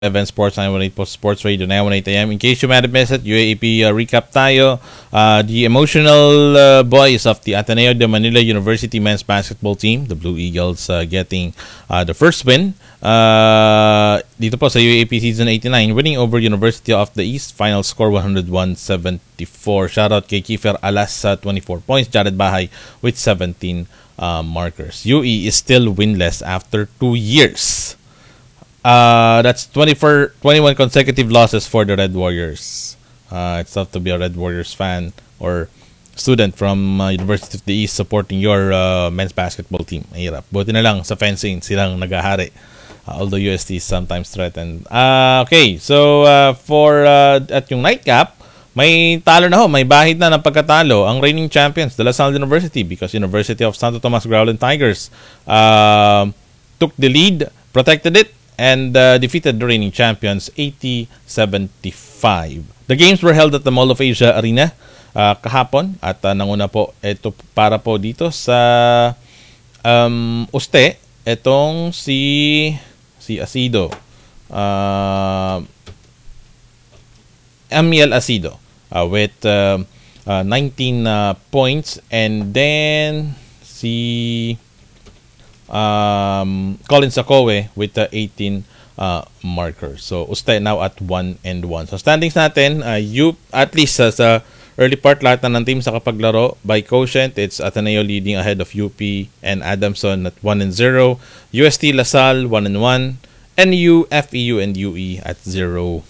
Event Sports 918 po Sports Radio 918 AM. In case you might have missed it, UAAP recap tayo. The emotional boys of the Ateneo de Manila University men's basketball team, the Blue Eagles, getting the first win dito po sa UAAP Season 89, winning over University of the East. Final score 101-74. Shoutout kay Kiefer Alas, 24 points. Jared Bahay with 17 markers. UE is still winless after 2 years. That's 21 consecutive losses for the Red Warriors. It's tough to be a Red Warriors fan or student from University of the East supporting your men's basketball team. Mahirap. Buti na lang sa fencing silang nagahari. Although UST is sometimes threatened. Okay, so for at yung nightcap, may talo na ho, may bahid na ng pagkatalo ang reigning champions, the La Salle University, because University of Santo Tomas Growling Tigers took the lead, protected it, and defeated the reigning champions 80-75. The games were held at the Mall of Asia Arena kahapon at nanguna po ito para po dito sa Uste, itong si Asido. Amiel Asido with 19 points, and then si Colin Sakowe with 18 markers. So Uste now at 1-1. So standings natin, at least sa early part, lahat na ng team sa kapaglaro by quotient, it's Ateneo leading ahead of UP and Adamson at 1-0, UST LaSalle 1-1, NU, FEU, and UE at 0-1.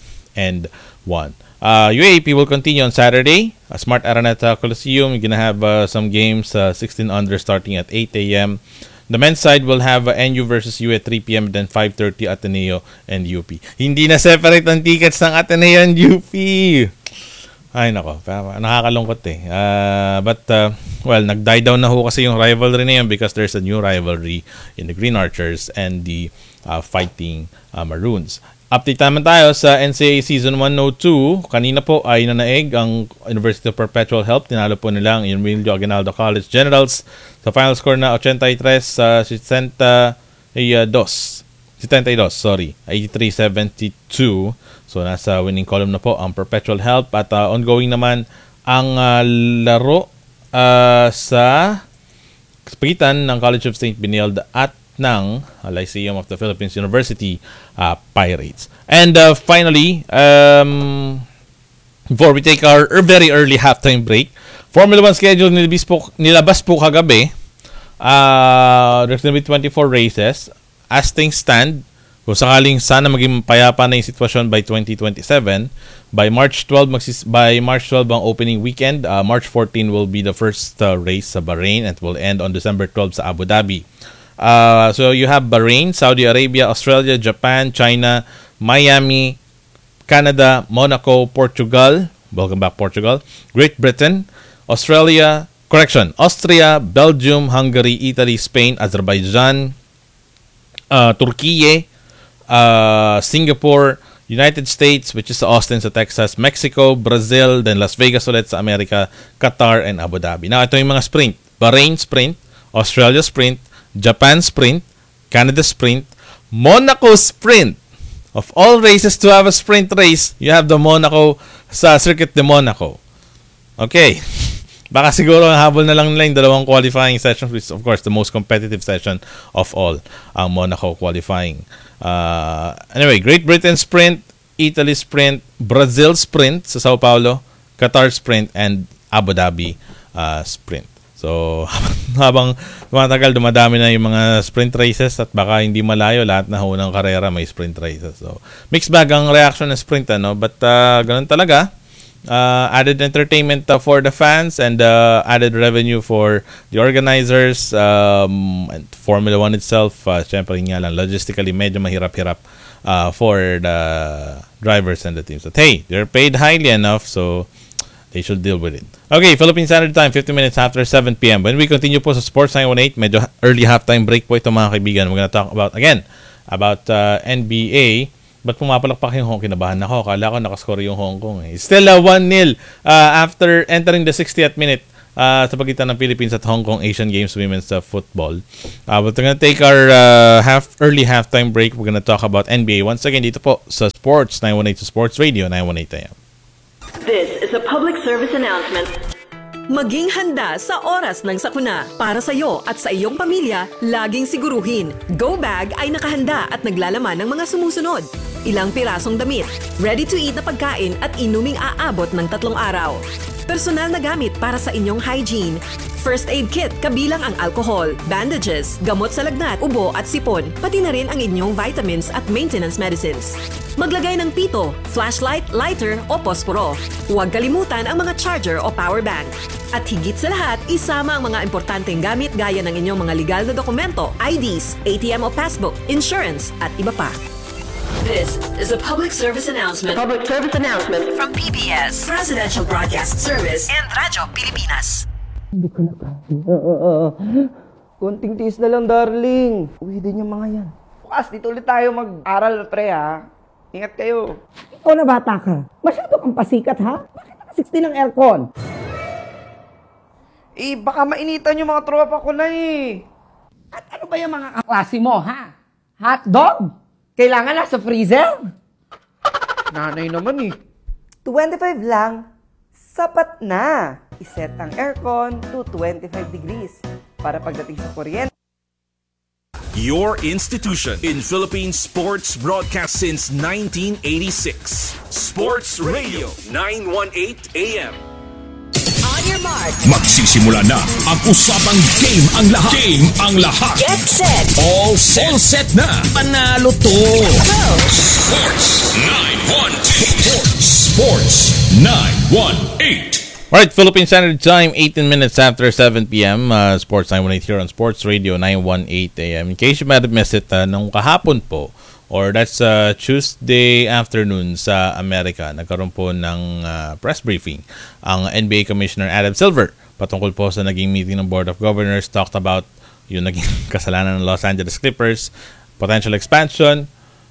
UAP will continue on Saturday. Smart Araneta Coliseum, you're gonna have some games, 16 under starting at 8 a.m. The men's side will have NU versus U at 3 p.m. then 5:30 Ateneo and UP. Hindi na separate ang tickets ng Ateneo and UP. Ay nako, nakakalungkot eh. Well, nag-die down na ho kasi yung rivalry na yun because there's a new rivalry in the Green Archers and the Fighting Maroons. Update naman tayo sa NCAA Season 102. Kanina po ay nanaig ang University of Perpetual Help. Tinalo po nila ang Emilio Aguinaldo College Generals sa final score na 83-72. 83-72. So nasa winning column na po ang Perpetual Help at ongoing naman ang laro sa pagitan ng College of St. Benilde at ng Lyceum of the Philippines University Pirates. And finally, before we take our very early halftime break, Formula 1 schedule nilabas po kagabi. There's gonna be 24 races. As things stand, kung sakaling sana maging payapa na yung sitwasyon by 2027, by March 12 ang opening weekend. March 14 will be the first race sa Bahrain and will end on December 12 sa Abu Dhabi. So you have Bahrain, Saudi Arabia, Australia, Japan, China, Miami, Canada, Monaco, Portugal. Welcome back, Portugal. Great Britain, Austria, Belgium, Hungary, Italy, Spain, Azerbaijan, Turkey, Singapore, United States, which is Austin sa Texas, Mexico, Brazil, then Las Vegas ulit sa Amerika, Qatar, and Abu Dhabi. Now, ito yung mga sprint. Bahrain sprint, Australia sprint, Japan sprint, Canada sprint, Monaco sprint. Of all races to have a sprint race, you have the Monaco sa Circuit de Monaco. Okay. Baka siguro ang habol na lang nila yung dalawang qualifying sessions, which is of course the most competitive session of all, ang Monaco qualifying. Anyway, Great Britain sprint, Italy sprint, Brazil sprint sa Sao Paulo, Qatar sprint, and Abu Dhabi sprint. So, habang tumatagal, dumadami na yung mga sprint races at baka hindi malayo, lahat na ho ng karera may sprint races. So, mixed bag ang reaction ng sprint, but ganun talaga. Added entertainment for the fans and added revenue for the organizers. And Formula 1 itself, syempre nga lang, logistically medyo mahirap-hirap for the drivers and the teams. But hey, they're paid highly enough, so they should deal with it. Okay, Philippine Standard Time, 50 minutes after 7 p.m. When we continue po sa Sports 918, medyo early halftime break po ito mga kaibigan. We're gonna talk about NBA. Ba't pumapalakpak yung Hong Kong? Kinabahan ako. Akala ko nakascore yung Hong Kong. It's still 1-0 after entering the 60th minute. sa pagitan ng Philippines at Hong Kong Asian Games Women's Football. But we're gonna take our early halftime break. We're gonna talk about NBA once again dito po sa Sports 918 Sports Radio 918 AM. This is a public service announcement. Maging handa sa oras ng sakuna. Para sa iyo at sa iyong pamilya, laging siguruhin. Go Bag ay nakahanda at naglalaman ng mga sumusunod. Ilang pirasong damit, ready-to-eat na pagkain at inuming aabot ng 3 araw. Personal na gamit para sa inyong hygiene. First aid kit kabilang ang alcohol, bandages, gamot sa lagnat, ubo at sipon, pati na rin ang inyong vitamins at maintenance medicines. Maglagay ng pito, flashlight, lighter o posporo. Huwag kalimutan ang mga charger o power bank. At higit sa lahat, isama ang mga importanteng gamit gaya ng inyong mga legal na dokumento, IDs, ATM o passbook, insurance at iba pa. This is a public service announcement. Public service announcement From PBS, Presidential Broadcast Service and Radyo Pilipinas. Hindi ko na kaya. Konting tiis na lang, darling. Uwi din yung mga yan. Bukas, dito ulit tayo mag-aral, pre, ha? Ingat kayo. Ikaw na bata ka. Masyado kang pasikat, ha? Bakit naka-60 ng aircon? Baka mainitan yung mga tropa ko na, At ano ba yung mga kaklase mo, ha? Hotdog? Kailangan nasa freezer? Nanay naman, 25 lang, sapat na. Iset ang aircon to 25 degrees para pagdating sa kuryente. Your institution in Philippine sports broadcast since 1986. Sports Radio 918 AM. On your mark. Magsisimula na ang usapang game ang lahat. Game ang lahat. Get set. All set na. Panalo to. Go. Sports 918. Sports 918. Alright, Philippine Standard Time, 18 minutes after 7 p.m. Sports 918 here on Sports Radio 918 AM. In case you might have missed it, nung kahapon po, or that's Tuesday afternoon sa Amerika, nagkaroon po ng press briefing ang NBA Commissioner Adam Silver patungkol po sa naging meeting ng Board of Governors, talked about yung naging kasalanan ng Los Angeles Clippers, potential expansion.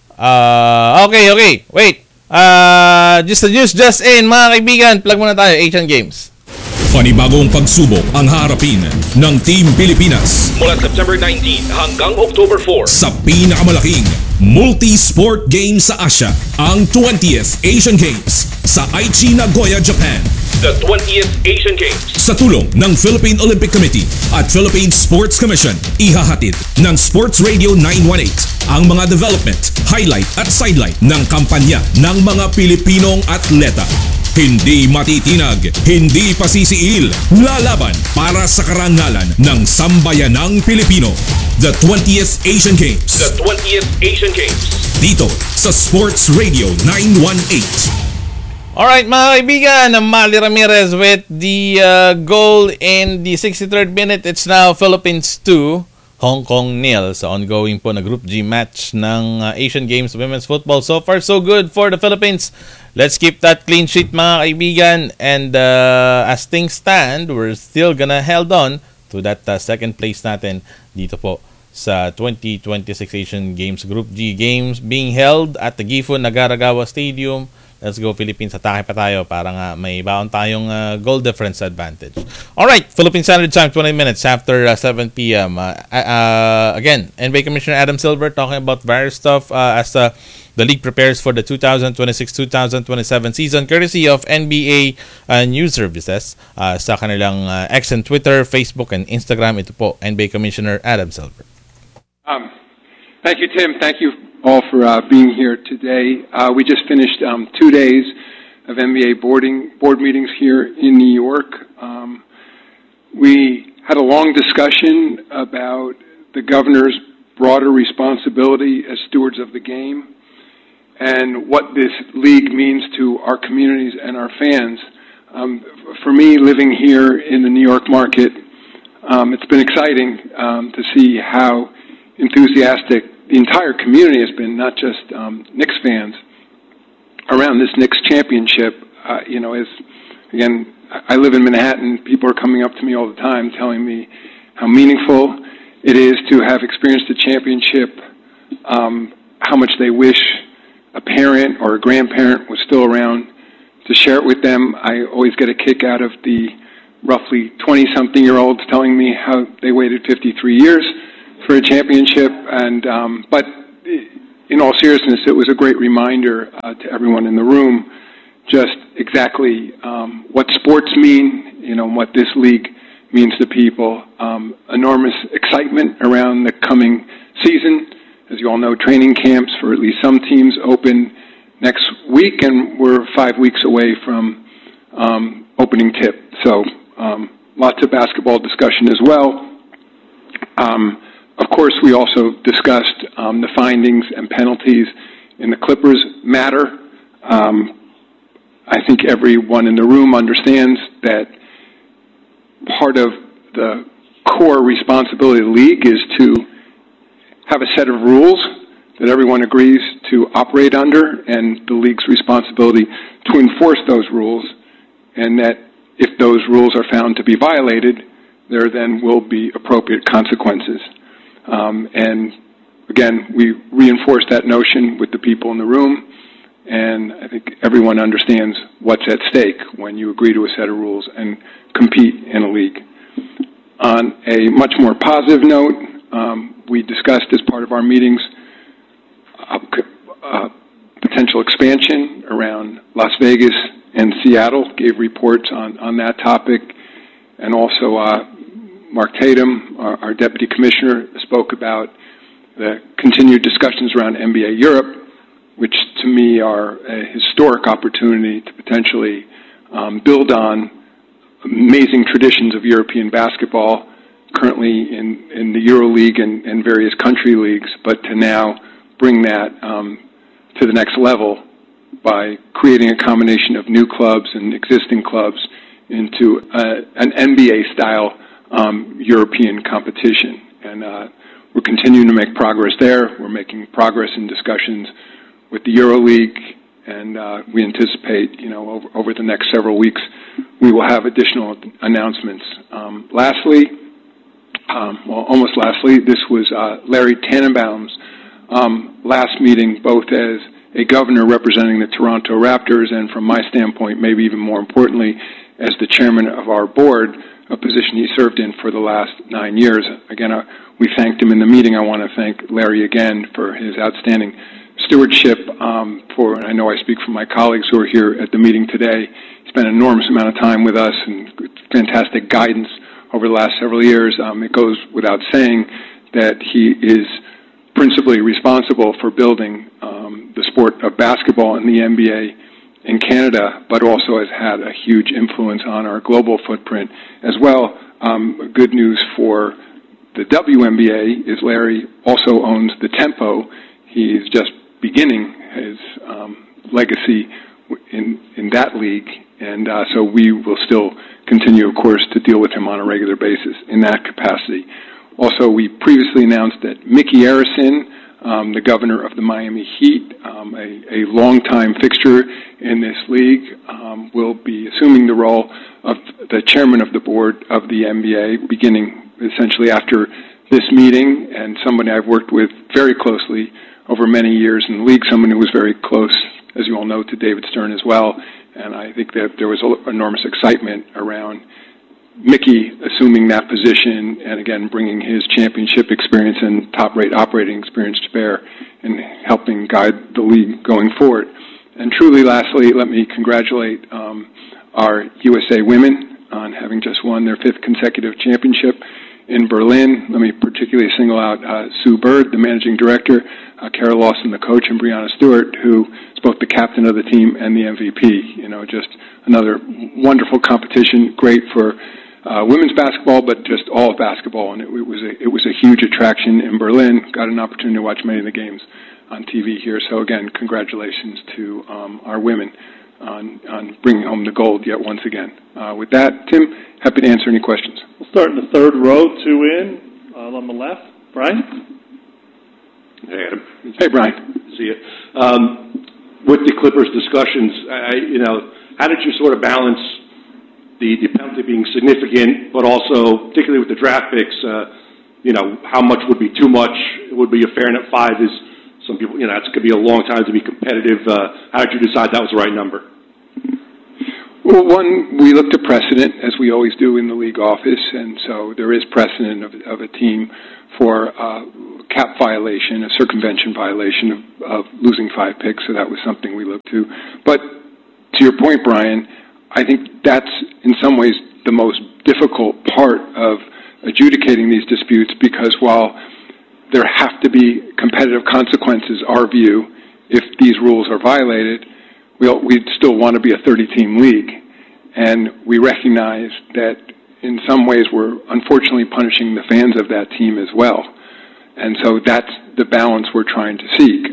Okay, wait. Just the news just in, mga kaibigan, plug muna tayo, Asian Games. Panibagong pagsubok ang harapin ng Team Pilipinas mula September 19 hanggang October 4 sa pinakamalaking multi-sport game sa Asia, ang 20th Asian Games sa Aichi, Nagoya, Japan. The 20th Asian Games sa tulong ng Philippine Olympic Committee at Philippine Sports Commission, ihahatid ng Sports Radio 918 ang mga development, highlight at sidelight ng kampanya ng mga Pilipinong atleta. Hindi matitinag, hindi pasisiil, lalaban para sa karangalan ng sambayanang Pilipino. The 20th Asian Games. The 20th Asian Games. Dito sa Sports Radio 918. Alright, mga kaibigan, Mali Ramirez with the goal in the 63rd minute. It's now Philippines 2, Hong Kong 0 sa ongoing po na Group G match ng Asian Games Women's Football. So far, so good for the Philippines. Let's keep that clean sheet, mga kaibigan. And as things stand, we're still gonna hold on to that second place natin dito po sa 2026 Asian Games Group G games being held at the Gifu Nagaragawa Stadium. Let's go Philippines, atake pa tayo para nga may baon tayong goal difference advantage. Alright, Philippine Standard Time, 20 minutes after 7 p.m. Again, NBA Commissioner Adam Silver talking about various stuff as the league prepares for the 2026-2027 season, courtesy of NBA News Services sa kanilang X and Twitter, Facebook, and Instagram. Ito po, NBA Commissioner Adam Silver. Thank you, Tim. Thank you all for being here today. We just finished 2 days of NBA board meetings here in New York. We had a long discussion about the governor's broader responsibility as stewards of the game and what this league means to our communities and our fans. For me, living here in the New York market, it's been exciting to see how enthusiastic the entire community has been, not just Knicks fans, around this Knicks championship. Again, I live in Manhattan. People are coming up to me all the time telling me how meaningful it is to have experienced a championship, how much they wish a parent or a grandparent was still around to share it with them. I always get a kick out of the roughly 20-something-year-olds telling me how they waited 53 years for a championship. But in all seriousness, it was a great reminder to everyone in the room just exactly what sports mean, and what this league means to people. Enormous excitement around the coming season. As you all know, training camps for at least some teams open next week, and we're 5 weeks away from opening tip. So lots of basketball discussion as well. Of course, we also discussed the findings and penalties in the Clippers matter. I think everyone in the room understands that part of the core responsibility of the league is to have a set of rules that everyone agrees to operate under, and the league's responsibility to enforce those rules, and that if those rules are found to be violated, there then will be appropriate consequences. And again, we reinforce that notion with the people in the room, and I think everyone understands what's at stake when you agree to a set of rules and compete in a league. On a much more positive note, we discussed as part of our meetings potential expansion around Las Vegas and Seattle, gave reports on that topic, and also Mark Tatum, our Deputy Commissioner, spoke about the continued discussions around NBA Europe, which to me are a historic opportunity to potentially build on amazing traditions of European basketball, currently in the EuroLeague and various country leagues, but to now bring that to the next level by creating a combination of new clubs and existing clubs into an NBA-style European competition. And we're continuing to make progress there. We're making progress in discussions with the EuroLeague, and we anticipate, over the next several weeks, we will have additional announcements. Almost lastly, this was Larry Tannenbaum's last meeting, both as a governor representing the Toronto Raptors, and from my standpoint, maybe even more importantly, as the chairman of our board, a position he served in for the last 9 years. Again, we thanked him in the meeting. I want to thank Larry again for his outstanding stewardship, and I know I speak for my colleagues who are here at the meeting today. He spent an enormous amount of time with us and fantastic guidance over the last several years. It goes without saying that he is principally responsible for building the sport of basketball in the NBA in Canada, but also has had a huge influence on our global footprint as well. Good news for the WNBA is Larry also owns the Tempo. He's just beginning his legacy in that league, and so we will still continue, of course, to deal with him on a regular basis in that capacity. Also, we previously announced that Mickey Arison, the governor of the Miami Heat, a longtime fixture in this league, will be assuming the role of the chairman of the board of the NBA, beginning essentially after this meeting, and somebody I've worked with very closely over many years in the league, someone who was very close, as you all know, to David Stern as well. And I think that there was enormous excitement around Mickey assuming that position and, again, bringing his championship experience and top-rate operating experience to bear and helping guide the league going forward. And truly, lastly, let me congratulate our USA women on having just won their 5th consecutive championship in Berlin. Let me particularly single out Sue Bird, the managing director, Kara Lawson, the coach, and Brianna Stewart, who is both the captain of the team and the MVP. Just another wonderful competition, great for women's basketball, but just all of basketball. And it was a huge attraction in Berlin. Got an opportunity to watch many of the games on TV here. So again, congratulations to our women on bringing home the gold yet once again. With that, Tim, happy to answer any questions. We'll start in the third row, 2 in, on the left. Brian? Hey, Adam. Hey, Brian. See you. With the Clippers discussions, how did you sort of balance the penalty being significant, but also, particularly with the draft picks, how much would be too much? Would be a fair net 5 is some people, it's going to be a long time to be competitive. How did you decide that was the right number? Well, one, we looked at precedent, as we always do in the league office, and so there is precedent of a team for a cap violation, a circumvention violation of losing 5 picks, so that was something we looked to. But to your point, Brian, I think that's in some ways the most difficult part of adjudicating these disputes, because while there have to be competitive consequences, our view, if these rules are violated, we'd still want to be a 30-team league. And we recognize that in some ways we're unfortunately punishing the fans of that team as well. And so that's the balance we're trying to seek.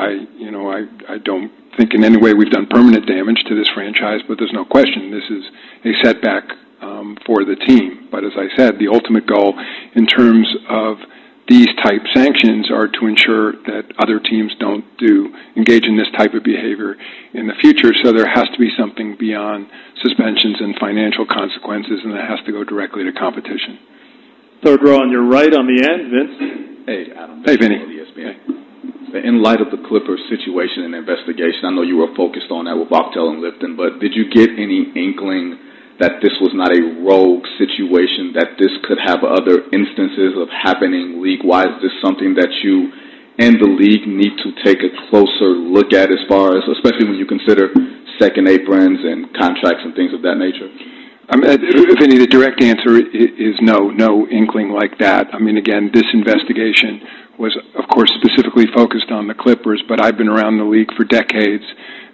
I don't think in any way we've done permanent damage to this franchise, but there's no question this is a setback for the team. But as I said, the ultimate goal in terms of these type sanctions are to ensure that other teams don't engage in this type of behavior in the future. So there has to be something beyond suspensions and financial consequences, and that has to go directly to competition. Third row on your right on the end, Vince. Hey, Adam. Hey, Vinny. Hey. In light of the Clippers situation and investigation, I know you were focused on that with Bachtel and Lipton, but did you get any inkling that this was not a rogue situation, that this could have other instances of happening league-wise? Is this something that you and the league need to take a closer look at, as far as, especially when you consider second aprons and contracts and things of that nature? Vinny, the direct answer is no inkling like that. I mean, again, this investigation was, of course, specifically focused on the Clippers, but I've been around the league for decades.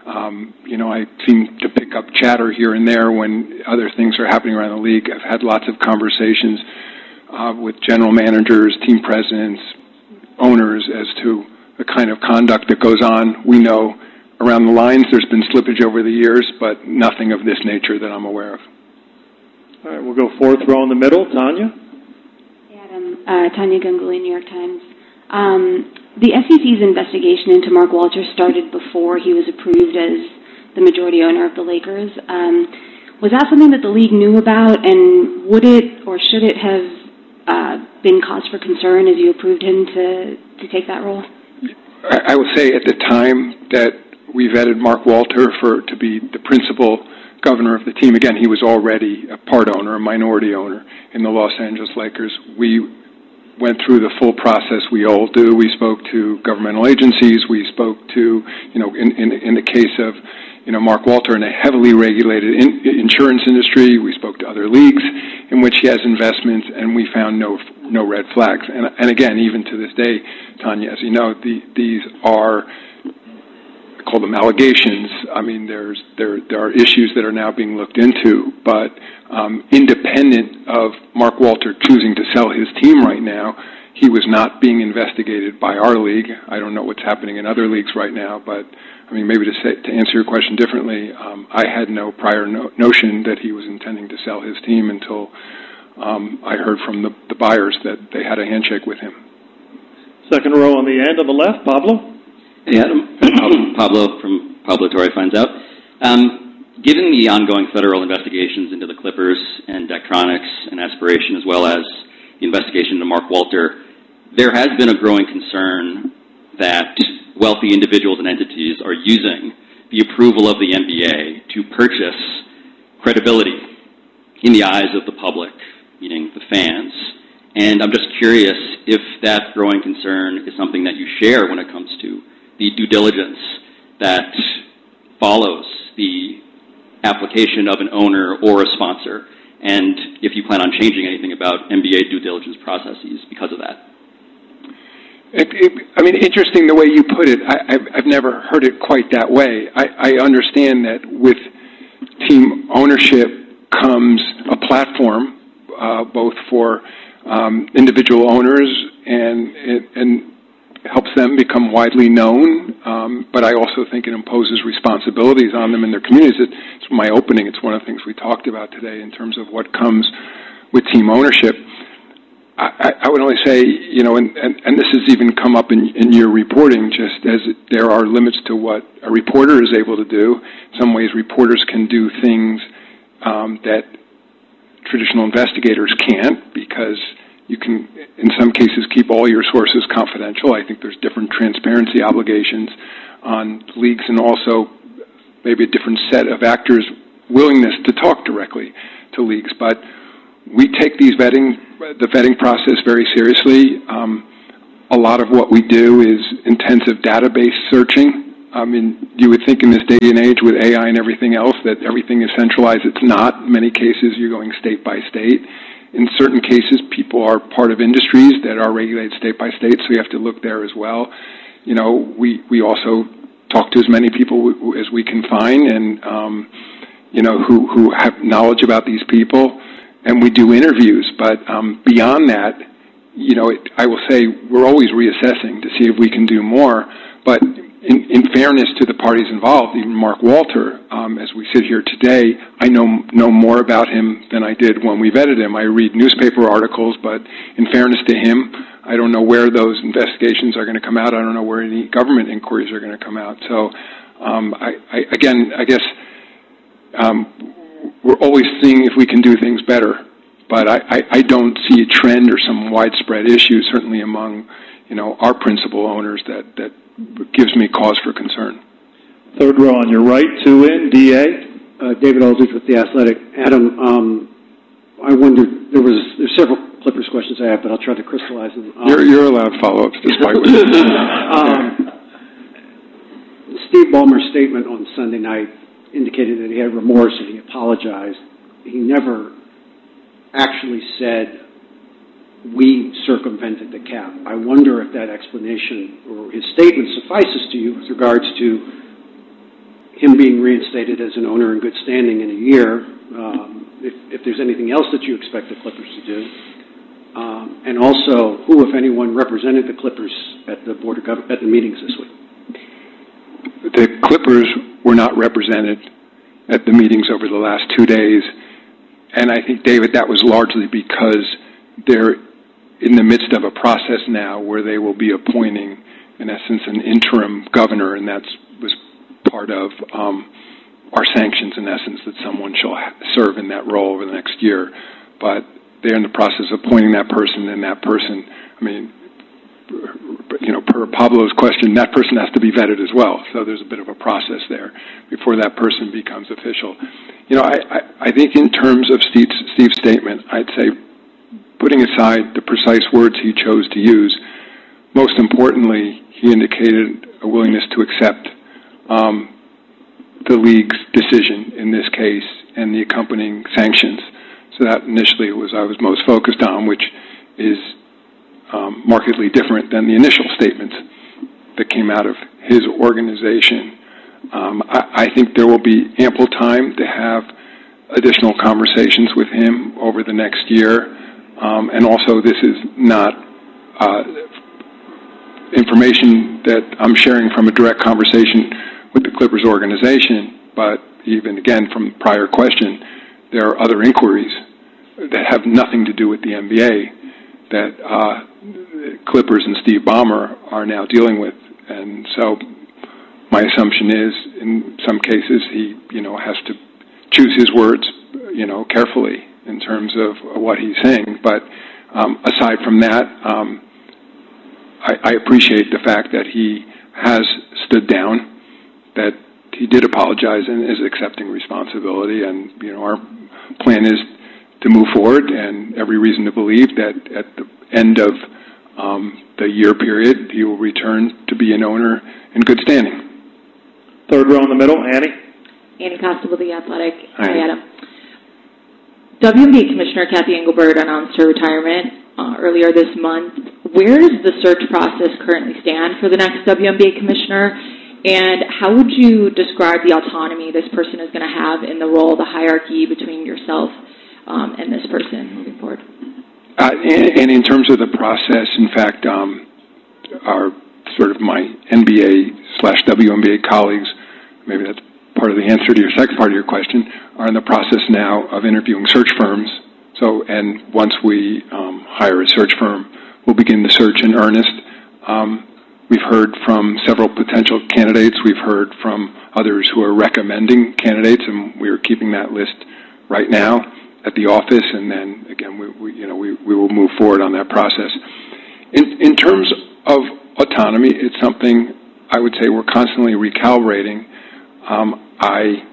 I seem to pick up chatter here and there when other things are happening around the league. I've had lots of conversations with general managers, team presidents, owners as to the kind of conduct that goes on. We know around the lines there's been slippage over the years, but nothing of this nature that I'm aware of. All right, we'll go fourth row in the middle. Tanya? Hey, Adam. Tanya Ganguly, New York Times. The SEC's investigation into Mark Walter started before he was approved as the majority owner of the Lakers. Was that something that the league knew about, and would it or should it have been cause for concern as you approved him to take that role? I will say at the time that we vetted Mark Walter to be the principal governor of the team, again, he was already a part owner, a minority owner in the Los Angeles Lakers. We went through the full process we all do. We spoke to governmental agencies. We spoke to, in the case of, Mark Walter, in a heavily regulated insurance industry. We spoke to other leagues in which he has investments, and we found no red flags. And again, even to this day, Tanya, as you know, these are, I call them allegations. I mean, there are issues that are now being looked into, but independent of Mark Walter choosing to sell his team right now, he was not being investigated by our league. I don't know what's happening in other leagues right now, but I mean, maybe to answer your question differently, I had no prior notion that he was intending to sell his team until I heard from the buyers that they had a handshake with him. Second row on the end on the left, Pablo. Hey, Adam. Pablo from Pablo Torre finds out. Given the ongoing federal investigations into the Clippers and Daktronics and Aspiration, as well as the investigation into Mark Walter, there has been a growing concern that wealthy individuals and entities are using the approval of the NBA to purchase credibility in the eyes of the public, meaning the fans. And I'm just curious if that growing concern is something that you share when it comes to the due diligence that follows the application of an owner or a sponsor, and if you plan on changing anything about NBA due diligence processes because of that. I mean, interesting the way you put it. I've never heard it quite that way. I understand that with team ownership comes a platform, both for individual owners and helps them become widely known, but I also think it imposes responsibilities on them in their communities. It's my opening. It's one of the things we talked about today in terms of what comes with team ownership. I would only say, and this has even come up in your reporting, just as there are limits to what a reporter is able to do. In some ways, reporters can do things that traditional investigators can't, because you can, in some cases, keep all your sources confidential. I think there's different transparency obligations on leagues, and also maybe a different set of actors willingness to talk directly to leagues. But we take the vetting process very seriously. A lot of what we do is intensive database searching. I mean, you would think in this day and age with AI and everything else that everything is centralized. It's not. In many cases, you're going state by state. In certain cases, people are part of industries that are regulated state by state, so you have to look there as well. You know, we also talk to as many people as we can find, and you know, who have knowledge about these people, and we do interviews. But beyond that, you know, I will say we're always reassessing to see if we can do more. But in fairness to the parties involved, even Mark Walter, as we sit here today, I know more about him than I did when we vetted him. I read newspaper articles, but in fairness to him, I don't know where those investigations are going to come out. I don't know where any government inquiries are going to come out. So, I guess we're always seeing if we can do things better. But I don't see a trend or some widespread issue, certainly among, you know, our principal owners, that gives me cause for concern. Third row on your right, 2 in, DA. David Aldridge with The Athletic. Adam, I wondered, there's several Clippers questions I have, but I'll try to crystallize them. You're allowed follow-ups despite what Steve Ballmer's statement on Sunday night indicated that he had remorse and he apologized. He never actually said, we circumvented the cap. I wonder if that explanation or his statement suffices to you with regards to him being reinstated as an owner in good standing in a year, if there's anything else that you expect the Clippers to do, and also who, if anyone, represented the Clippers at the Board of at the meetings this week. The Clippers were not represented at the meetings over the last 2 days, and I think, David, that was largely because they're in the midst of a process now where they will be appointing, in essence, an interim governor, and that was part of our sanctions, in essence, that someone shall serve in that role over the next year. But they're in the process of appointing that person, and that person, I mean, you know, per Pablo's question, that person has to be vetted as well. So there's a bit of a process there before that person becomes official. You know, I think in terms of Steve's statement, I'd say, putting aside the precise words he chose to use, most importantly, he indicated a willingness to accept the league's decision in this case and the accompanying sanctions. So that initially was I was most focused on, which is markedly different than the initial statements that came out of his organization. I think there will be ample time to have additional conversations with him over the next year. And also, this is not information that I'm sharing from a direct conversation with the Clippers organization, but even, again, from the prior question, there are other inquiries that have nothing to do with the NBA that Clippers and Steve Ballmer are now dealing with. And so my assumption is, in some cases, he, you know, has to choose his words, you know, carefully in terms of what he's saying. But aside from that, I appreciate the fact that he has stood down, that he did apologize and is accepting responsibility. And, you know, our plan is to move forward, and every reason to believe that at the end of the year period, he will return to be an owner in good standing. Third row in the middle, Annie. Annie Constable, The Athletic. Hi, Adam. WNBA Commissioner Kathy Engelbert announced her retirement earlier this month. Where does the search process currently stand for the next WNBA Commissioner, and how would you describe the autonomy this person is going to have in the role, the hierarchy between yourself and this person moving forward? And in terms of the process, in fact, our sort of my NBA/WNBA colleagues, maybe that's part of the answer to your second part of your question, are in the process now of interviewing search firms. So, and once we hire a search firm, we'll begin the search in earnest. We've heard from several potential candidates. We've heard from others who are recommending candidates, and we are keeping that list right now at the office. And then again, we will move forward on that process. In terms of autonomy, it's something I would say we're constantly recalibrating. I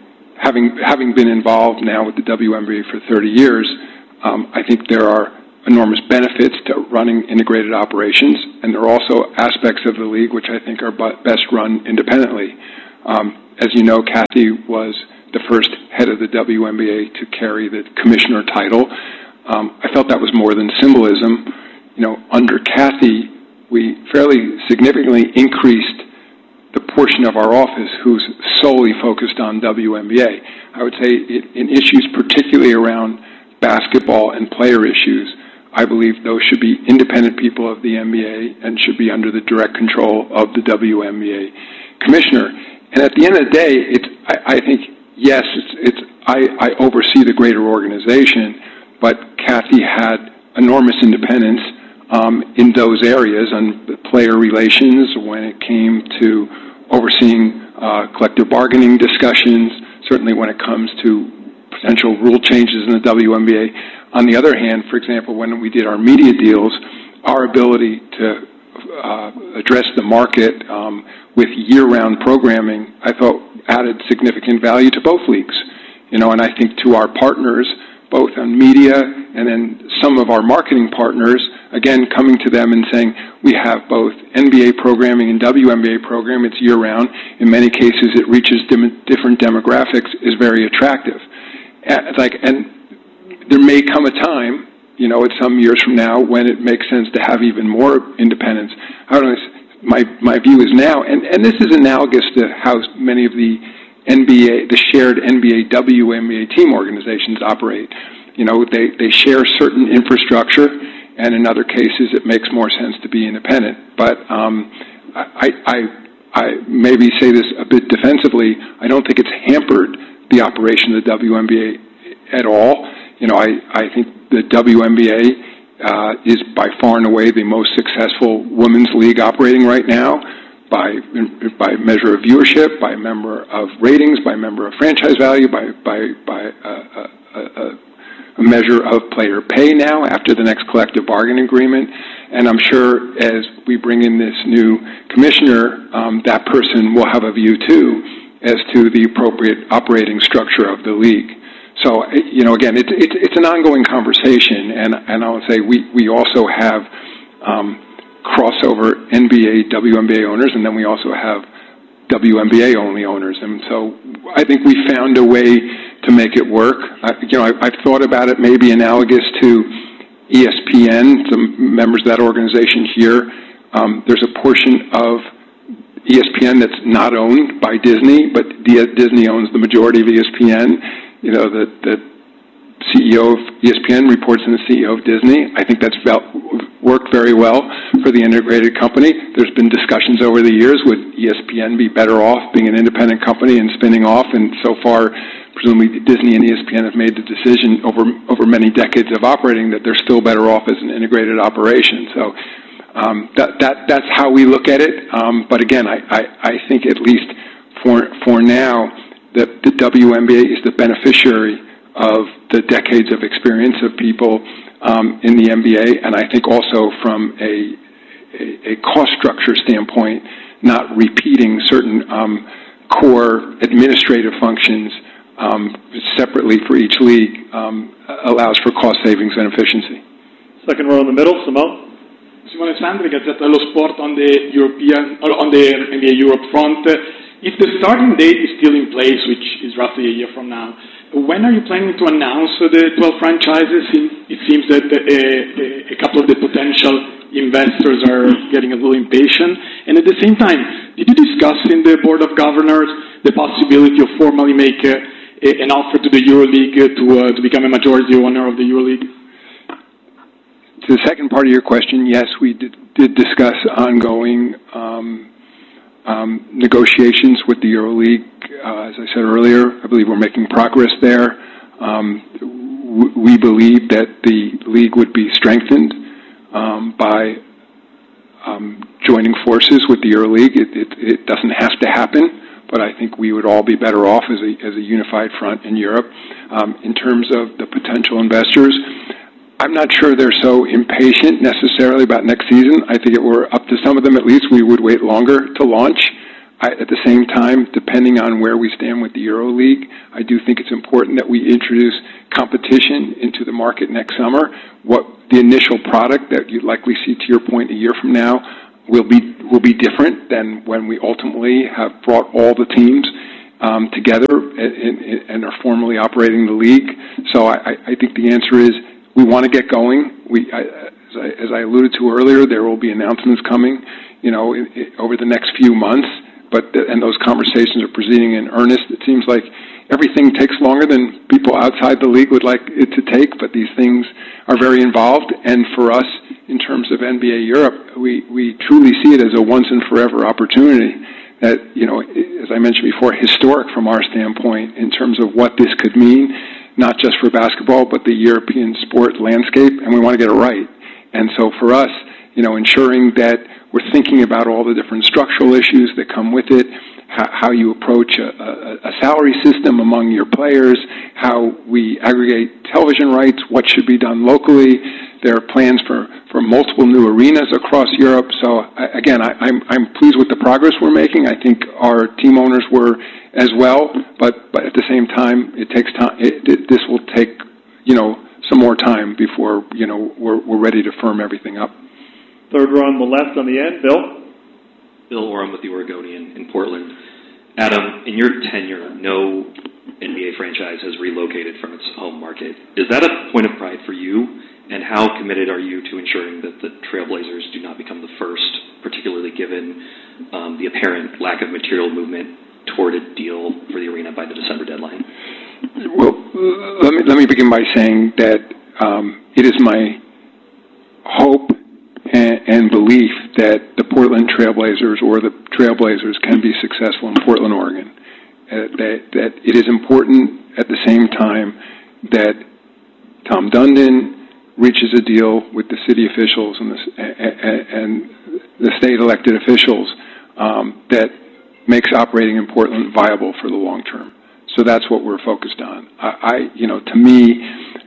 having been involved now with the WNBA for 30 years, I think there are enormous benefits to running integrated operations, and there are also aspects of the league which I think are best run independently. As you know, Kathy was the first head of the WNBA to carry the commissioner title. I felt that was more than symbolism. Under Kathy, we fairly significantly increased the portion of our office who's solely focused on WNBA. I would say in issues particularly around basketball and player issues, I believe those should be independent people of the NBA and should be under the direct control of the WNBA commissioner. And at the end of the day, I think, yes, I oversee the greater organization, but Kathy had enormous independence in those areas on player relations when it came to overseeing collective bargaining discussions, certainly when it comes to potential rule changes in the WNBA. On the other hand, for example, when we did our media deals, our ability to address the market with year-round programming, I thought added significant value to both leagues. And I think to our partners, both on media and then some of our marketing partners, again, coming to them and saying, we have both NBA programming and WNBA programming, it's year-round. In many cases, it reaches different demographics, is very attractive. And there may come a time, at some years from now, when it makes sense to have even more independence. I don't know, my view is now, and this is analogous to how many of the shared NBA, WNBA team organizations operate. They share certain infrastructure, and in other cases it makes more sense to be independent. But I maybe say this a bit defensively, I don't think it's hampered the operation of the WNBA at all. I think the WNBA is by far and away the most successful women's league operating right now by measure of viewership, by member of ratings, by member of franchise value, by a measure of player pay now after the next collective bargaining agreement. And I'm sure as we bring in this new commissioner, that person will have a view too as to the appropriate operating structure of the league. So, again, it's an ongoing conversation, and I would say we also have crossover NBA, WNBA owners, and then we also have WNBA-only owners. And so I think we found a way to make it work. I've thought about it maybe analogous to ESPN, some members of that organization here. There's a portion of ESPN that's not owned by Disney, but Disney owns the majority of ESPN. The CEO of ESPN reports to the CEO of Disney. I think that's worked very well for the integrated company. There's been discussions over the years, would ESPN be better off being an independent company and spinning off? And so far, presumably Disney and ESPN have made the decision over many decades of operating that they're still better off as an integrated operation. So that's how we look at it. But again, I think at least for now, that the WNBA is the beneficiary of the decades of experience of people in the NBA, and I think also from a cost structure standpoint, not repeating certain core administrative functions separately for each league allows for cost savings and efficiency. Second row in the middle, Simone. Simone Sandri, Gazzetta dello Sport. On the NBA Europe front. If the starting date is still in place, which is roughly a year from now, when are you planning to announce the 12 franchises? It seems that a couple of the potential investors are getting a little impatient. And at the same time, did you discuss in the Board of Governors the possibility of formally make an offer to the EuroLeague to become a majority owner of the EuroLeague? To the second part of your question, yes, we did discuss ongoing negotiations with the EuroLeague. As I said earlier, I believe we're making progress there. We believe that the league would be strengthened by joining forces with the EuroLeague. It doesn't have to happen, but I think we would all be better off as a unified front in Europe. In terms of the potential investors, I'm not sure they're so impatient necessarily about next season. I think if it were up to some of them, at least, we would wait longer to launch. At the same time, depending on where we stand with the EuroLeague, I do think it's important that we introduce competition into the market next summer. What the initial product that you'd likely see, to your point, a year from now will be different than when we ultimately have brought all the teams together and are formally operating the league. So I think the answer is we want to get going. As I alluded to earlier, there will be announcements coming, over the next few months. And those conversations are proceeding in earnest. It seems like everything takes longer than people outside the league would like it to take, but these things are very involved. And for us, in terms of NBA Europe, we truly see it as a once and forever opportunity that, as I mentioned before, historic from our standpoint in terms of what this could mean, not just for basketball, but the European sport landscape, and we want to get it right. And so for us, ensuring that we're thinking about all the different structural issues that come with it, how you approach a salary system among your players, how we aggregate television rights, what should be done locally. There are plans for multiple new arenas across Europe. So again, I'm pleased with the progress we're making. I think our team owners were as well, but at the same time, it takes time. This will take some more time before we're ready to firm everything up. Third row on the left on the end, Bill. Bill Oram with the Oregonian in Portland. Adam, in your tenure, no NBA franchise has relocated from its home market. Is that a point of pride for you? And how committed are you to ensuring that the Trailblazers do not become the first, particularly given the apparent lack of material movement toward a deal for the arena by the December deadline? Well, let me begin by saying that it is my hope and belief that the Portland Trailblazers or the Trailblazers can be successful in Portland, Oregon. That it is important at the same time that Tom Dundon reaches a deal with the city officials and the state elected officials that makes operating in Portland viable for the long term. So that's what we're focused on. To me,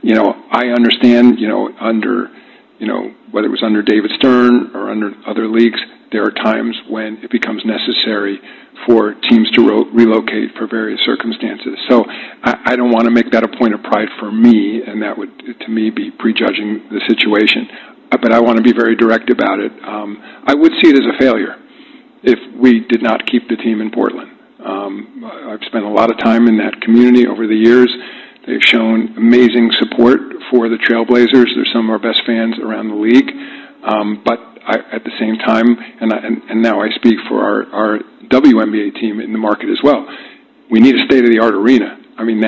I understand, under, whether it was under David Stern or under other leagues, there are times when it becomes necessary for teams to relocate for various circumstances. So I don't want to make that a point of pride for me, and that would, to me, be prejudging the situation. But I want to be very direct about it. I would see it as a failure if we did not keep the team in Portland. I've spent a lot of time in that community over the years. They've shown amazing support for the Trailblazers. They're some of our best fans around the league. But at the same time, and now I speak for our WNBA team in the market as well, we need a state-of-the-art arena. I mean,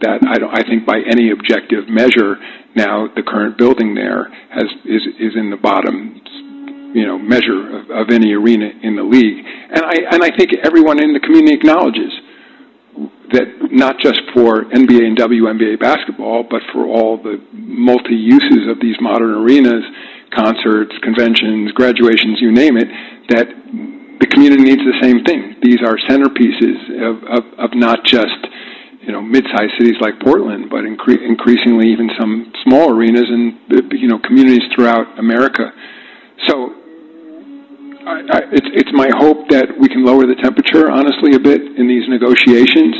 I think by any objective measure, now the current building there is in the bottom measure of any arena in the league. And I think everyone in the community acknowledges that not just for NBA and WNBA basketball, but for all the multi-uses of these modern arenas, concerts, conventions, graduations, you name it, that the community needs the same thing. These are centerpieces of not just mid-sized cities like Portland, but increasingly even some small arenas and communities throughout America. So it's my hope that we can lower the temperature, honestly, a bit in these negotiations.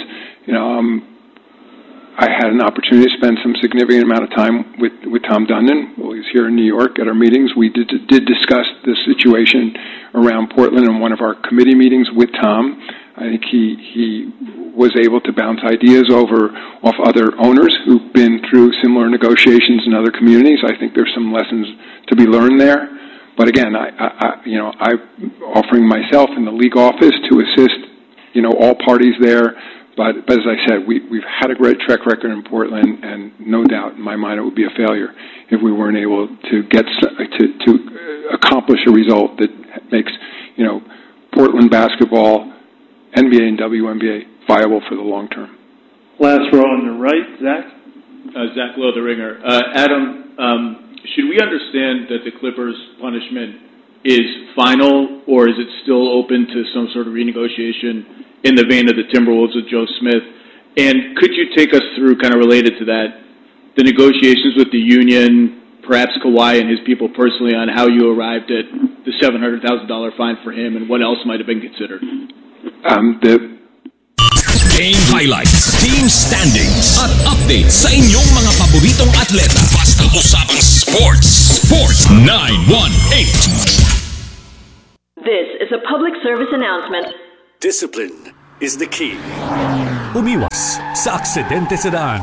I had an opportunity to spend some significant amount of time with Tom Dundon while he was here in New York at our meetings. We did discuss the situation around Portland in one of our committee meetings with Tom. I think he was able to bounce ideas off other owners who've been through similar negotiations in other communities. I think there's some lessons to be learned there. But again, I'm offering myself in the league office to assist, all parties there. But as I said, we've had a great track record in Portland, and no doubt in my mind it would be a failure if we weren't able to get to accomplish a result that makes Portland basketball, NBA and WNBA viable for the long term. Last row on the right, Zach. Zach Lowe, The Ringer. Adam, should we understand that the Clippers' punishment is final, or is it still open to some sort of renegotiation in the vein of the Timberwolves with Joe Smith? And could you take us through, kind of related to that, the negotiations with the union, perhaps Kawhi and his people personally, on how you arrived at the $700,000 fine for him and what else might have been considered? The Game highlights, team standings, at updates sa inyong mga paboritong atleta. Basta usapang sports. Sports 918. This is a public service announcement. Discipline is the key. Umiwas sa aksidente sa daan.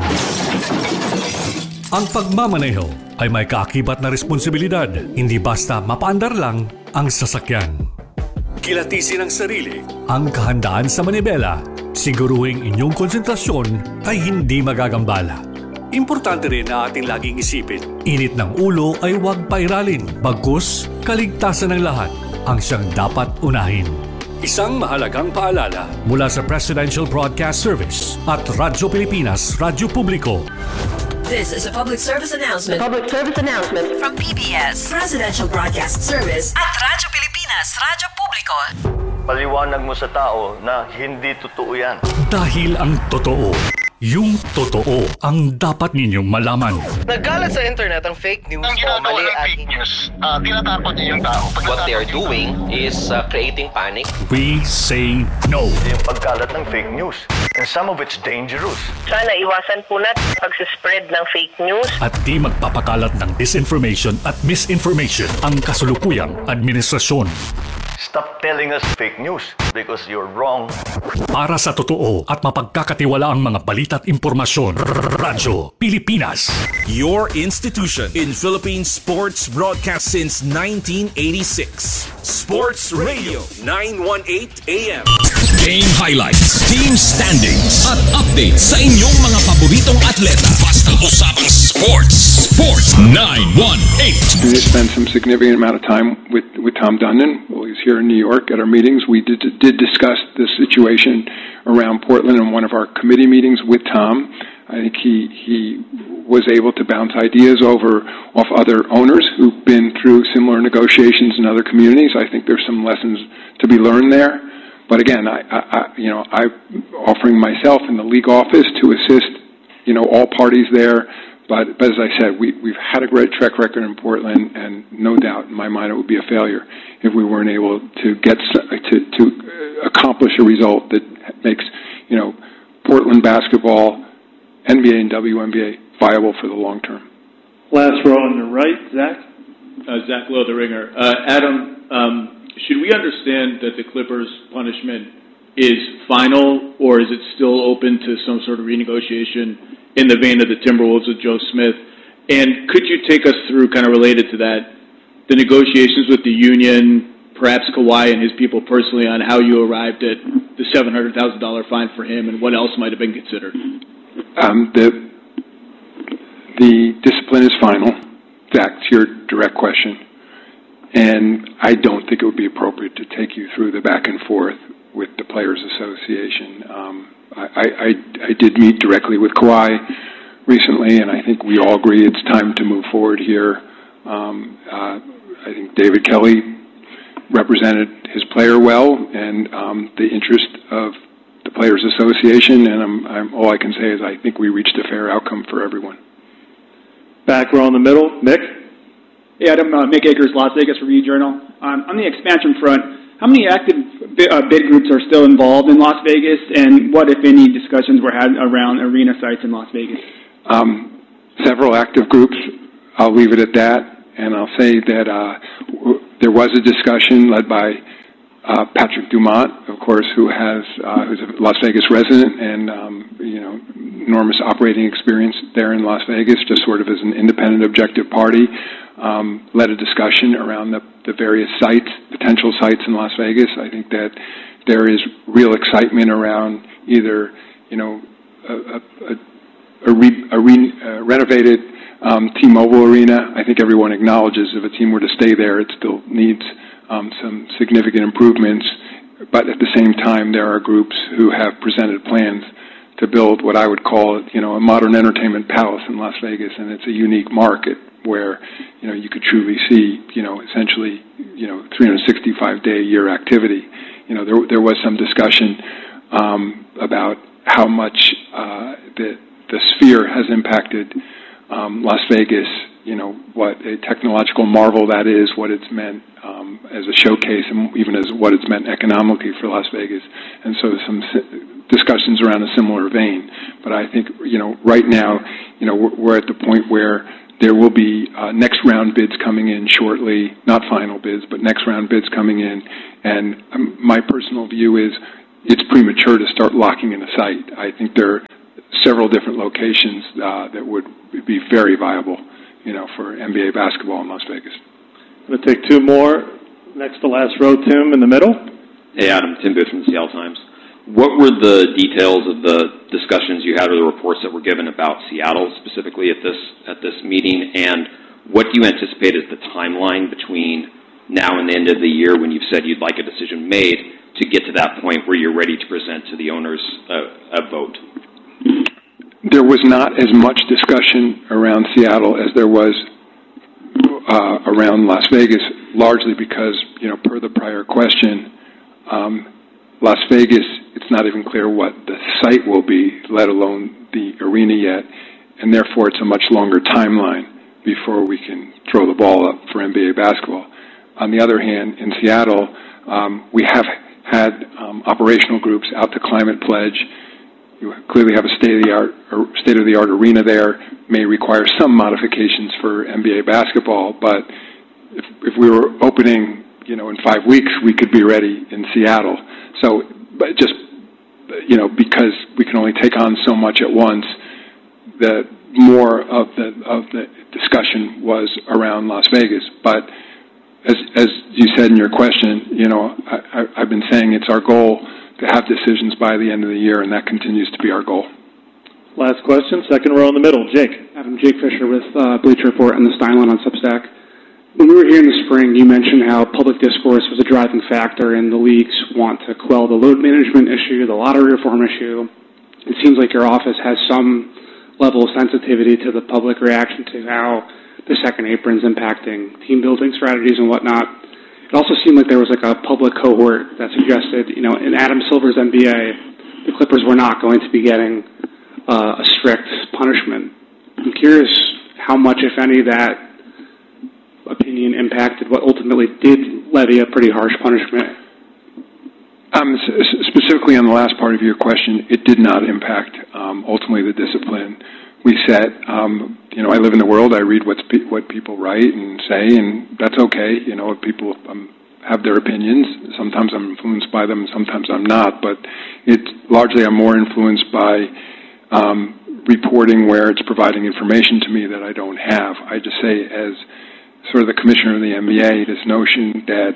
Ang pagmamaneho ay may kaakibat na responsibilidad. Hindi basta mapaandar lang ang sasakyan. Kilatisin ang sarili, ang kahandaan sa manibela. Siguruhing inyong konsentrasyon ay hindi magagambala. Importante rin na ating laging isipin, init ng ulo ay huwag pairalin. Bagkus, kaligtasan ng lahat ang siyang dapat unahin. Isang mahalagang paalala mula sa Presidential Broadcast Service at Radyo Pilipinas, Radyo Publiko. This is a public service announcement. Public service announcement from PBS, Presidential Broadcast Service at Radyo Pilipinas, Radyo Publiko. Paliwanag mo sa tao na hindi totoo yan. Dahil ang totoo, yung totoo ang dapat ninyong malaman. Nagkalat sa internet ang fake news Ang o mali ginagawa ng at fake news, tinatapon niyo yung tao. what they are doing is creating panic. We say no. Yung pagkalat ng fake news. And some of it's dangerous. Sana iwasan po natin pag-spread ng fake news. At di magpapakalat ng disinformation at misinformation ang kasulukuyang administrasyon. Stop telling us fake news because you're wrong. Para sa totoo at mapagkakatiwalaang mga balita at impormasyon, Radyo Pilipinas. Your institution in Philippine sports broadcast since 1986. Sports Radio 918 AM. Game highlights, team standings, at updates sa inyong mga paboritong atleta. Basta usapang sports. Sports 918. We spent some significant amount of time with Tom Dundon. Well, he's here in New York at our meetings. We did discuss the situation around Portland in one of our committee meetings with Tom. I think he was able to bounce ideas off other owners who've been through similar negotiations in other communities. I think there's some lessons to be learned there. But again, I'm offering myself in the league office to assist, all parties there. But as I said, we've had a great track record in Portland, and no doubt in my mind it would be a failure if we weren't able to get to accomplish a result that makes Portland basketball, NBA and WNBA viable for the long term. Last row on the right, Zach. Zach Lowe, the Ringer. Adam, should we understand that the Clippers' punishment is final, or is it still open to some sort of renegotiation in the vein of the Timberwolves with Joe Smith? And could you take us through, kind of related to that, the negotiations with the union, perhaps Kawhi and his people personally, on how you arrived at the $700,000 fine for him and what else might have been considered? The discipline is final. That's your direct question. And I don't think it would be appropriate to take you through the back and forth with the Players Association. I did meet directly with Kawhi recently, and I think we all agree it's time to move forward here. I think David Kelly represented his player well, and the interest of the Players Association, and all I can say is I think we reached a fair outcome for everyone. Back row in the middle, Mick. Hey, Adam, Mick Akers, Las Vegas Review-Journal. On the expansion front, how many active bid groups are still involved in Las Vegas, and what, if any, discussions were had around arena sites in Las Vegas? Several active groups. I'll leave it at that, and I'll say that there was a discussion led by Patrick Dumont, of course, who's a Las Vegas resident and enormous operating experience there in Las Vegas, just sort of as an independent, objective party. Led a discussion around the various sites, potential sites in Las Vegas. I think that there is real excitement around either, a renovated T-Mobile Arena. I think everyone acknowledges if a team were to stay there, it still needs some significant improvements. But at the same time, there are groups who have presented plans to build what I would call, a modern entertainment palace in Las Vegas, and it's a unique market where, you could truly see, essentially, 365-day-a-year activity. There was some discussion about how much the sphere has impacted Las Vegas, what a technological marvel that is, what it's meant as a showcase and even as what it's meant economically for Las Vegas. And so some discussions around a similar vein. But I think, right now, we're at the point where there will be next round bids coming in shortly, not final bids, but next round bids coming in. And my personal view is it's premature to start locking in a site. I think there are several different locations that would be very viable, for NBA basketball in Las Vegas. I'm going to take two more. Next to last row, Tim, in the middle. Hey, Adam. Tim Booth from the Seattle Times. What were the details of the discussions you had or the reports that were given about Seattle specifically at this meeting? And what do you anticipate is the timeline between now and the end of the year when you've said you'd like a decision made to get to that point where you're ready to present to the owners a vote? There was not as much discussion around Seattle as there was around Las Vegas, largely because, per the prior question, Las Vegas, it's not even clear what the site will be, let alone the arena yet, and therefore it's a much longer timeline before we can throw the ball up for NBA basketball. On the other hand, in Seattle, we have had operational groups out to Climate Pledge. You clearly have a state-of-the-art arena there. May require some modifications for NBA basketball, but if we were opening, in 5 weeks, we could be ready in Seattle. So, but just, because we can only take on so much at once, the more of the discussion was around Las Vegas. But as you said in your question, I've been saying it's our goal to have decisions by the end of the year, and that continues to be our goal. Last question, second row in the middle. Jake. Jake Fisher with Bleacher Report and the Steinline on Substack. When we were here in the spring, you mentioned how public discourse was a driving factor in the league's want to quell the load management issue, the lottery reform issue. It seems like your office has some level of sensitivity to the public reaction to how the second apron's impacting team building strategies and whatnot. It also seemed like there was a public cohort that suggested, in Adam Silver's NBA, the Clippers were not going to be getting a strict punishment. I'm curious how much, if any, that opinion impacted what ultimately did levy a pretty harsh punishment. Specifically on the last part of your question, it did not impact ultimately the discipline. We set, I live in the world, I read what people write and say, and that's okay. People have their opinions. Sometimes I'm influenced by them, sometimes I'm not, but largely I'm more influenced by reporting where it's providing information to me that I don't have. I just say, as sort of the commissioner of the NBA, this notion that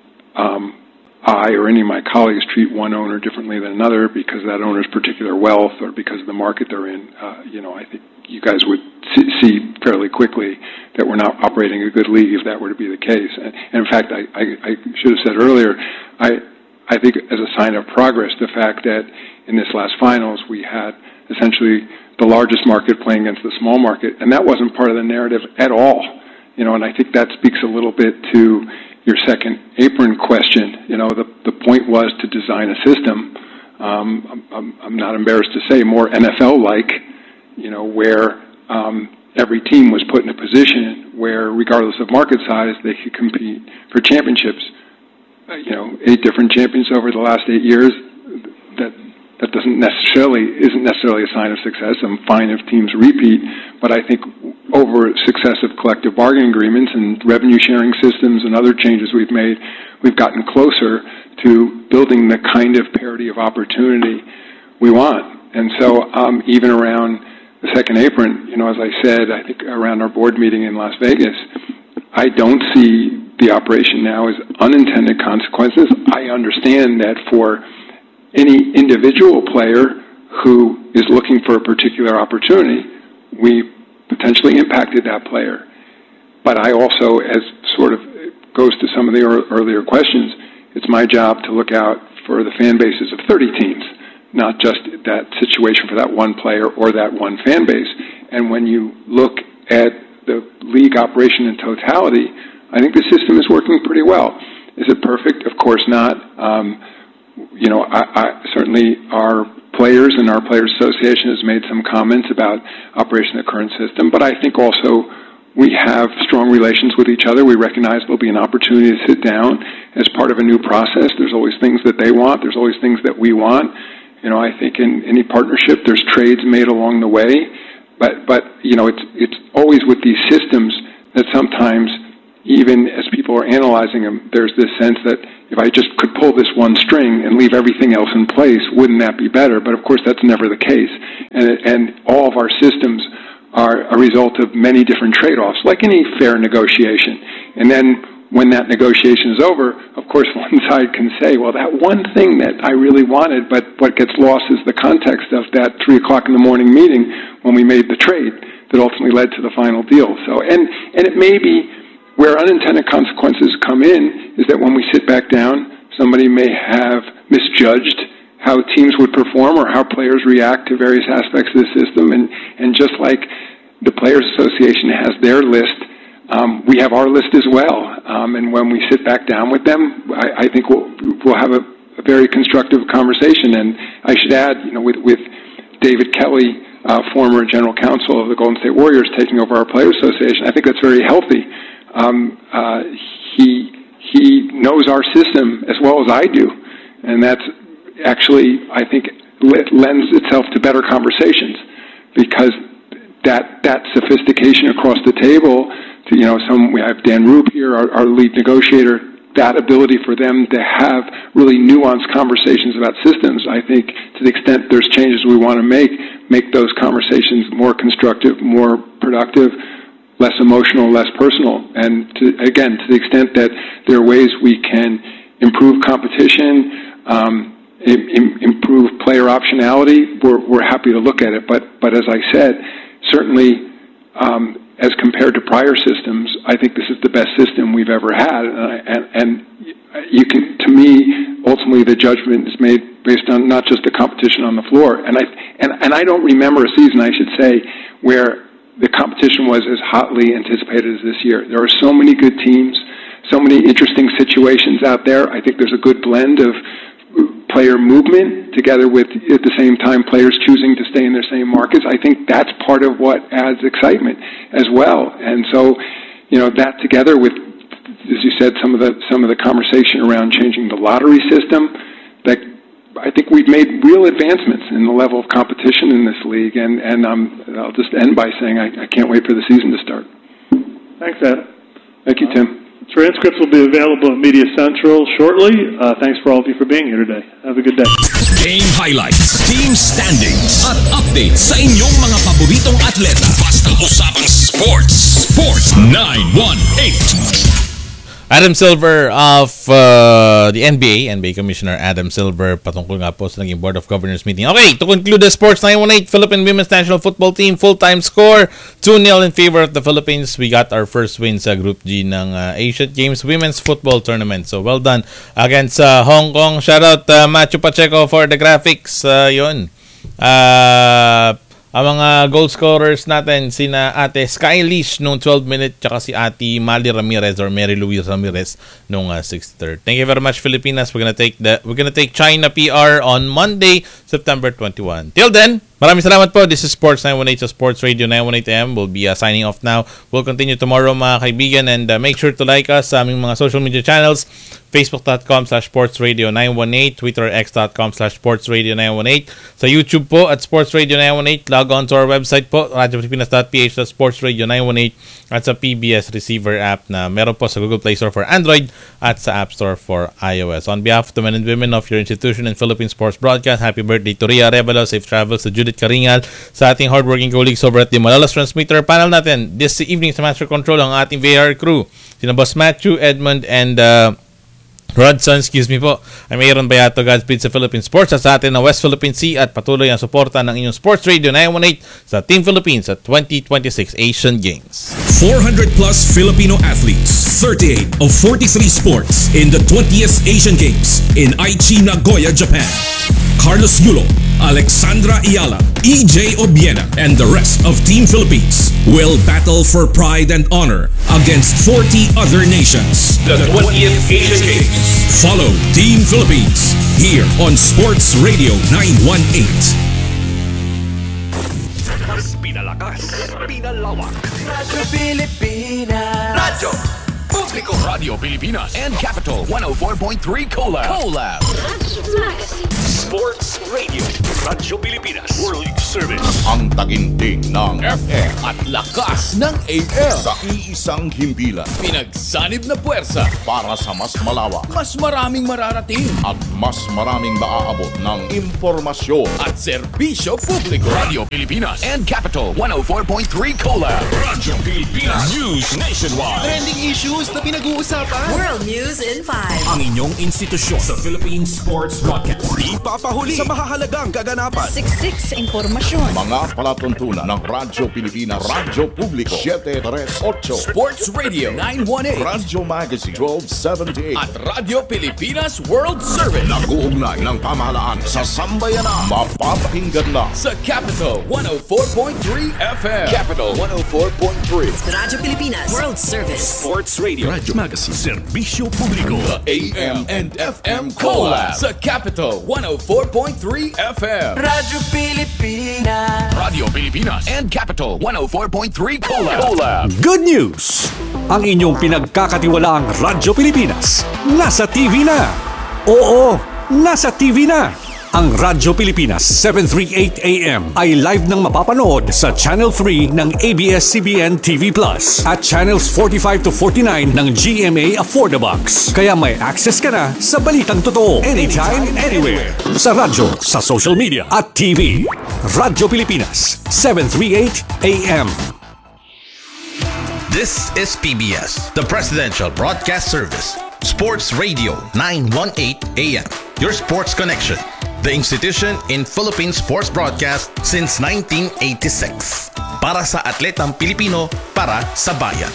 I or any of my colleagues treat one owner differently than another because of that owner's particular wealth or because of the market they're in, I think you guys would see fairly quickly that we're not operating a good league if that were to be the case. And in fact, I should have said earlier, I think as a sign of progress, the fact that in this last finals we had essentially the largest market playing against the small market, and that wasn't part of the narrative at all. And I think that speaks a little bit to your second apron question. The point was to design a system, I'm not embarrassed to say, more NFL-like, where every team was put in a position where, regardless of market size, they could compete for championships. 8 different champions over the last 8 years, that isn't necessarily a sign of success. I'm fine if teams repeat, but I think over successive collective bargaining agreements and revenue sharing systems and other changes we've made, we've gotten closer to building the kind of parity of opportunity we want. And so even around the second apron, as I said, I think around our board meeting in Las Vegas, I don't see the operation now as unintended consequences. I understand that for any individual player who is looking for a particular opportunity, we potentially impacted that player. But I also, as sort of goes to some of the earlier questions, it's my job to look out for the fan bases of 30 teams, not just that situation for that one player or that one fan base. And when you look at the league operation in totality, I think the system is working pretty well. Is it perfect? Of course not. I certainly our players and our Players Association has made some comments about operation of the current system, but I think also We have strong relations with each other. We recognize there'll be an opportunity to sit down as part of a new process. There's always things that they want. There's always things that we want. I think in any partnership, there's trades made along the way. But it's always with these systems that sometimes, even as people are analyzing them, there's this sense that if I just could pull this one string and leave everything else in place, wouldn't that be better? But of course, that's never the case. And all of our systems are a result of many different trade-offs, like any fair negotiation. And then when that negotiation is over, of course, one side can say, well, that one thing that I really wanted, but what gets lost is the context of that 3 o'clock in the morning meeting when we made the trade that ultimately led to the final deal. So, and it may be where unintended consequences come in is that when we sit back down, somebody may have misjudged how teams would perform or how players react to various aspects of the system. And just like the Players Association has their list, we have our list as well. And when we sit back down with them, I think we'll have a very constructive conversation. And I should add, with David Kelly, former general counsel of the Golden State Warriors, taking over our Players Association, I think that's very healthy. He knows our system as well as I do, and that's actually, I think, lends itself to better conversations, because that sophistication across the table, we have Dan Roop here, our lead negotiator, that ability for them to have really nuanced conversations about systems, I think, to the extent there's changes we want to make those conversations more constructive, more productive, less emotional, less personal. And to the extent that there are ways we can improve competition, improve player optionality, we're happy to look at it. But as I said, certainly as compared to prior systems, I think this is the best system we've ever had. And you can, to me, ultimately the judgment is made based on not just the competition on the floor. And I don't remember a season, I should say, where the competition was as hotly anticipated as this year. There are so many good teams, so many interesting situations out there. I think there's a good blend of player movement together with, at the same time, players choosing to stay in their same markets. I think that's part of what adds excitement as well. And so, that together with, as you said, some of the conversation around changing the lottery system, that I think we've made real advancements in the level of competition in this league. And I'll just end by saying I can't wait for the season to start. Thanks, Ed. Thank you, Tim. Transcripts will be available at Media Central shortly. Thanks for all of you for being here today. Have a good day. Game highlights, team standings, at updates sa inyong mga paboritong atleta. Basta usapang sports. Sports 918. Adam Silver of the NBA Commissioner Adam Silver, patungkol nga po sa naging Board of Governors meeting. Okay, to conclude the Sports 918, Philippine Women's National Football Team, full-time score, 2-0 in favor of the Philippines. We got our first win sa Group G ng Asian Games Women's Football Tournament. So, well done against Hong Kong. Shout out Machu Pacheco for the graphics. Yun. Ang mga goal scorers natin, sina Ate Sky Leash nung 12-minute, tsaka si Ate Mali Ramirez or Mary Louise Ramirez nung 6/3. Thank you very much, Filipinas. We're gonna take China PR on Monday, September 21. Till then, maraming salamat po. This is Sports 918 sa Sports Radio 918 AM. We'll be signing off now. We'll continue tomorrow, mga kaibigan, and make sure to like us sa aming mga social media channels. Facebook.com/sportsradio918, Twitter X.com/sportsradio918, sa YouTube po at Sports Radio 918. Log on to our website po, radiopilipinas.ph/sportsradio918, at sa PBS receiver app na meron po sa Google Play Store for Android at sa App Store for iOS. On behalf of the men and women of your institution in Philippine Sports Broadcast, happy birthday to Ria Arevalo, safe travels to Judith Karingal, sa ating hardworking colleagues over at the Malalas Transmitter panel natin. This evening sa Master Control ang ating VAR crew, sina Boss Matthew, Edmund, and Rodson, ay mayroon Bayato, Godspeed sa Philippine Sports at sa atin ng West Philippine Sea, at patuloy ang suporta ng inyong Sports Radio 918 sa Team Philippines at 2026 Asian Games. 400 plus Filipino athletes, 38 of 43 sports in the 20th Asian Games in Aichi, Nagoya, Japan. Carlos Yulo, Alexandra Ayala, EJ Obiena, and the rest of Team Philippines will battle for pride and honor against 40 other nations. The 20th Asian Games. Follow Team Philippines here on Sports Radio 918. Pinalakas, pinalawak. Radyo Pilipinas. Radyo Publiko, Radio Pilipinas and Capital 104.3 Collab. Sports Radio, Radyo Pilipinas, World Service. Ang taginting ng FM at lakas ng AM. Sa iisang himpilan. Pinagsanib na puwersa Para sa mas malawak mas maraming mararating at mas maraming maaabot ng impormasyon. at serbisyo publiko. Radio Pilipinas and Capital 104.3 Collab. Radyo Pilipinas News Nationwide. Trending issues na pinag-uusapan. World News in 5. Ang inyong institusyon sa Philippine Sports Broadcast. Di papahuli sa mahahalagang kaganapan. Siksik sa impormasyon. Mga palatuntunan ng Radyo Pilipinas, Radyo Publiko 738, Sports Radio 918 Radyo Magazine 1278 at Radyo Pilipinas World Service. Nag-uugnay ng pamahalaan sa sambayanan. Mapapakinggan na Sa Capital 104.3 FM. Capital 104.3. Radyo Pilipinas World Service. Sports Radio. Radyo Magazine. Serbisyo Publiko. The AM and FM Collab. Sa Capital 104.3 FM. Radyo Pilipinas. Radio Pilipinas and Capital 104.3 Collab. Good news! Ang inyong pinagkakatiwalaang Radyo Pilipinas nasa TV na. Oo, nasa TV na. Ang Radyo Pilipinas 738 AM ay live nang mapapanood sa Channel 3 ng ABS-CBN TV Plus at Channels 45 to 49 ng GMA Affordabox. Kaya may access ka na sa balitang totoo anytime, anywhere. Sa radyo, sa social media at TV. Radyo Pilipinas 738 AM. This is PBS, the Presidential Broadcast Service. Sports Radio 918 AM. Your sports connection. The institution in Philippine sports broadcast since 1986. Para sa atletang Pilipino, para sa bayan.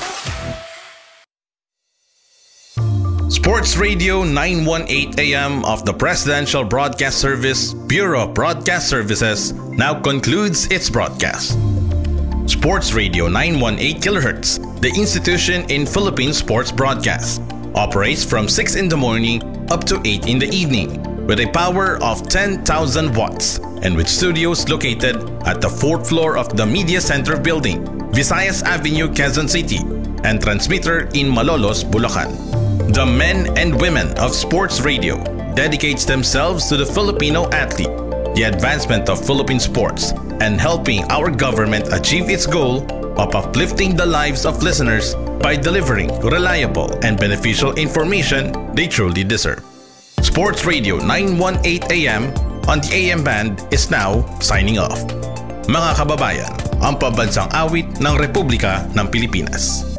Sports Radio 918 AM of the Presidential Broadcast Service, Bureau of Broadcast Services, now concludes its broadcast. Sports Radio 918 kHz, the institution in Philippine sports broadcast, operates from 6 in the morning up to 8 in the evening with a power of 10,000 watts and with studios located at the 4th floor of the Media Center building, Visayas Avenue, Quezon City, and transmitter in Malolos, Bulacan. The men and women of Sports Radio dedicates themselves to the Filipino athlete, the advancement of Philippine sports, and helping our government achieve its goal of uplifting the lives of listeners by delivering reliable and beneficial information they truly deserve. Sports Radio 918 AM on the AM band is now signing off. Mga kababayan, ang pambansang awit ng Republika ng Pilipinas.